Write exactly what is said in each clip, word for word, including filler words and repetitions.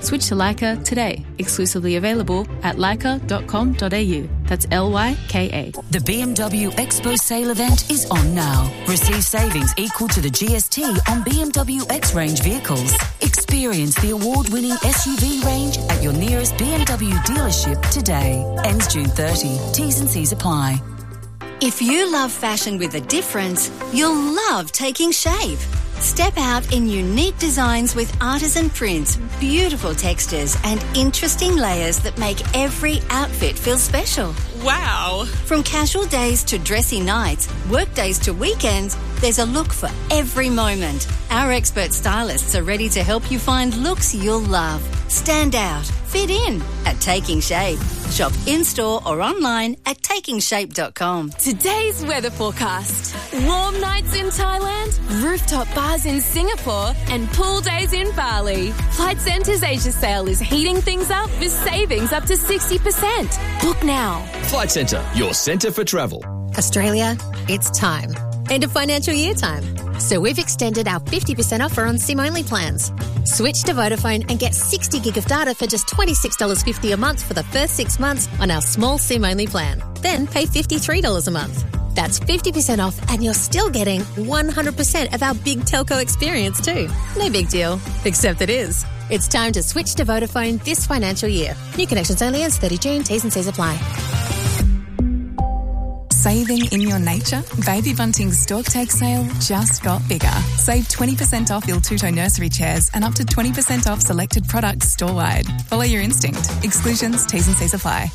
Switch to Leica today. Exclusively available at leica dot com dot a u. That's L Y K A. The B M W Expo sale event is on now. Receive savings equal to the G S T on B M W X-Range vehicles. Experience the award-winning S U V range at your nearest B M W dealership today. Ends June thirtieth. T's and C's apply. If you love fashion with a difference, you'll love Taking Shape. Step out in unique designs with artisan prints, beautiful textures and interesting layers that make every outfit feel special. Wow! From casual days to dressy nights, work days to weekends, there's a look for every moment. Our expert stylists are ready to help you find looks you'll love. Stand out, fit in at Taking Shape. Shop in-store or online at taking shape dot com. Today's weather forecast. Warm nights in Thailand, rooftop bars in Singapore and pool days in Bali. Flight Centre's Asia sale is heating things up with savings up to sixty percent. Book now. Flight Centre, your centre for travel. Australia, it's time. End of financial year time. So we've extended our fifty percent offer on SIM-only plans. Switch to Vodafone and get sixty gig of data for just twenty-six dollars fifty a month for the first six months on our small SIM-only plan. Then pay fifty-three dollars a month. That's fifty percent off and you're still getting one hundred percent of our big telco experience too. No big deal, except it is. It's time to switch to Vodafone this financial year. New connections only ends thirtieth of June. T's and C's apply. Saving in your nature? Baby Bunting's Stork Take sale just got bigger. Save twenty percent off Il Tutto nursery chairs and up to twenty percent off selected products store-wide. Follow your instinct. Exclusions, T's and C's apply.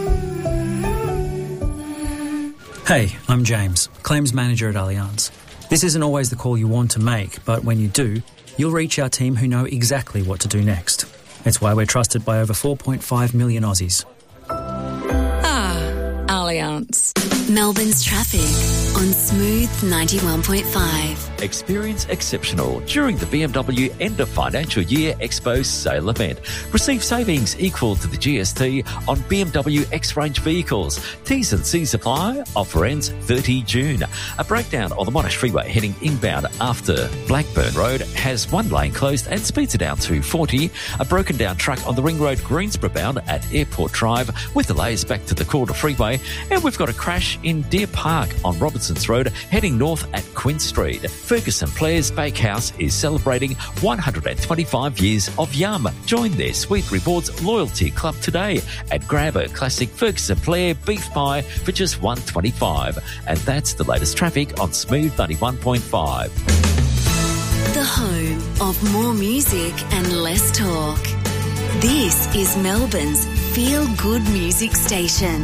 Hey, I'm James, Claims Manager at Allianz. This isn't always the call you want to make, but when you do, you'll reach our team who know exactly what to do next. It's why we're trusted by over four point five million Aussies. Ah, Allianz. Melbourne's traffic on Smooth ninety-one point five. Experience exceptional during the B M W End of Financial Year Expo sale event. Receive savings equal to the G S T on B M W X-Range vehicles. T's and C's apply. Offer ends thirtieth of June. A breakdown on the Monash Freeway heading inbound after Blackburn Road has one lane closed and speeds it down to forty. A broken down truck on the Ring Road Greensboro bound at Airport Drive with delays back to the Calder Freeway. And we've got a crash in Deer Park on Robertson's Road heading north at Quinn Street. Ferguson Blair's Bakehouse is celebrating one hundred twenty-five years of yum. Join their Sweet Rewards Loyalty Club today and grab a classic Ferguson Blair beef pie for just one dollar twenty-five. And that's the latest traffic on Smooth ninety-one point five. The home of more music and less talk. This is Melbourne's feel-good music station.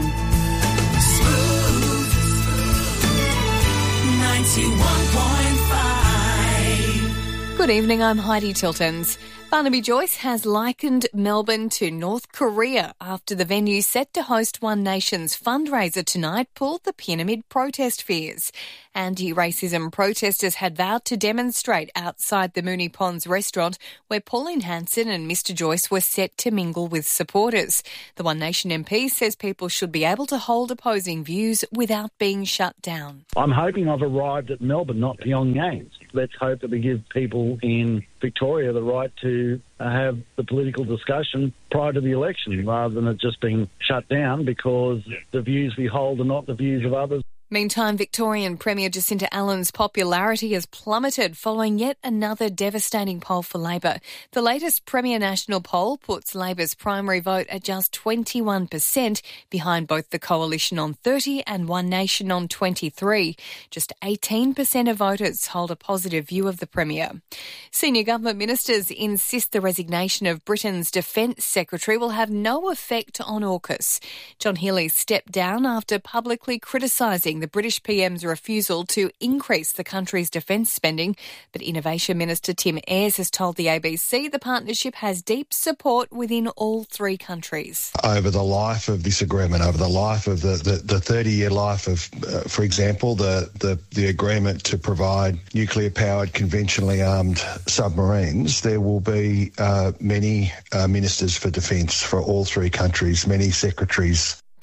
ninety-one point five. Good evening, I'm Heidi Tiltons. Barnaby Joyce has likened Melbourne to North Korea after the venue set to host One Nation's fundraiser tonight pulled the pin amid protest fears. Anti-racism protesters had vowed to demonstrate outside the Moonee Ponds restaurant where Pauline Hanson and Mister Joyce were set to mingle with supporters. The One Nation M P says people should be able to hold opposing views without being shut down. I'm hoping I've arrived at Melbourne, not Pyongyang. Let's hope that we give people in Victoria the right to have the political discussion prior to the election rather than it just being shut down because the views we hold are not the views of others. Meantime, Victorian Premier Jacinta Allen's popularity has plummeted following yet another devastating poll for Labor. The latest Premier National poll puts Labor's primary vote at just twenty-one percent, behind both the Coalition on thirty and One Nation on twenty-three. Just eighteen percent of voters hold a positive view of the Premier. Senior government ministers insist the resignation of Britain's Defence Secretary will have no effect on AUKUS. John Healey stepped down after publicly criticising the British P M's refusal to increase the country's defence spending. But Innovation Minister Tim Ayres has told the A B C the partnership has deep support within all three countries. Over the life of this agreement, over the life of the, the, the thirty-year life of, uh, for example, the, the, the agreement to provide nuclear-powered, conventionally armed submarines, there will be uh, many uh, ministers for defence for all three countries, many secretaries.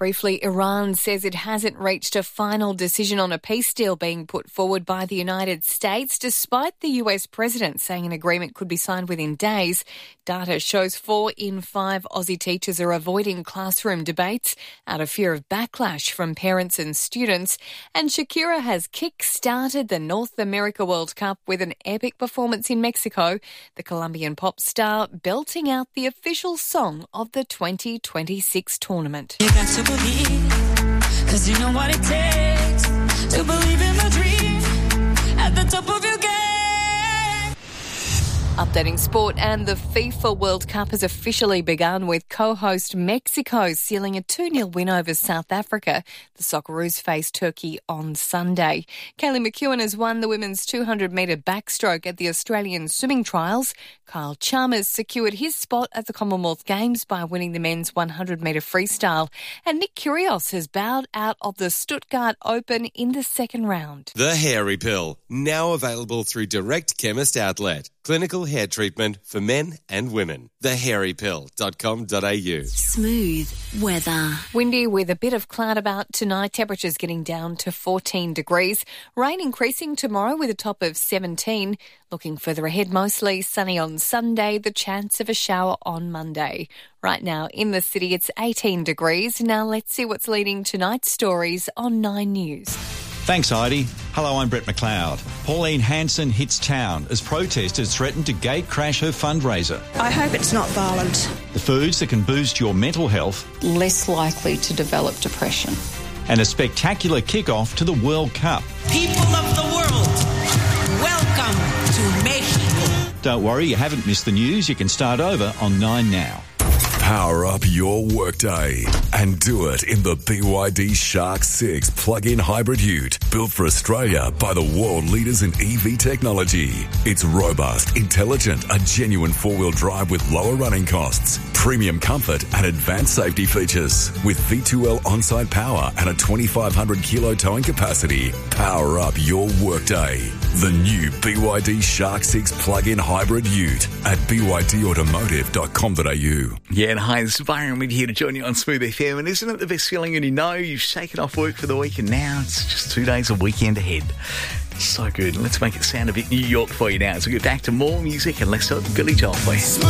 Briefly, Iran says it hasn't reached a final decision on a peace deal being put forward by the United States, despite the U S president saying an agreement could be signed within days. Data shows four in five Aussie teachers are avoiding classroom debates out of fear of backlash from parents and students. And Shakira has kick-started the North America World Cup with an epic performance in Mexico, the Colombian pop star belting out the official song of the twenty twenty-six tournament. You got to believe, 'cause you know what it takes to believe in the dream at the top of your game. Updating sport, and the FIFA World Cup has officially begun with co-host Mexico sealing a two nil win over South Africa. The Socceroos face Turkey on Sunday. Kaylee McEwen has won the women's two hundred metre backstroke at the Australian swimming trials. Kyle Chalmers secured his spot at the Commonwealth Games by winning the men's one hundred metre freestyle. And Nick Kyrgios has bowed out of the Stuttgart Open in the second round. The Hairy Pill, now available through Direct Chemist Outlet. Clinical hair treatment for men and women. the hairy pill dot com dot a u. Smooth weather. Windy with a bit of cloud about tonight. Temperatures getting down to fourteen degrees. Rain increasing tomorrow with a top of seventeen. Looking further ahead, mostly sunny on Sunday. The chance of a shower on Monday. Right now in the city, it's eighteen degrees. Now let's see what's leading tonight's stories on Nine News. Thanks, Heidi. Hello, I'm Brett McLeod. Pauline Hanson hits town as protesters threaten to gate crash her fundraiser. I hope it's not violent. The foods that can boost your mental health. Less likely to develop depression. And a spectacular kick-off to the World Cup. People of the world, welcome to Mexico. Don't worry, you haven't missed the news. You can start over on Nine Now. Power up your workday and do it in the B Y D Shark six plug-in hybrid ute, built for Australia by the world leaders in E V technology. It's robust, intelligent, a genuine four-wheel drive with lower running costs, premium comfort and advanced safety features. With V two L on-site power and a twenty-five hundred kilo towing capacity, power up your workday. The new B Y D Shark six plug-in hybrid ute at b y d automotive dot com dot a u. Yeah, and hi, this is Byron Reid here to join you on Smooth F M. And isn't it the best feeling when you know you've shaken off work for the week and now it's just two days of weekend ahead? So good. Let's make it sound a bit New York for you now as we get back to more music and less of Billy Joel for you.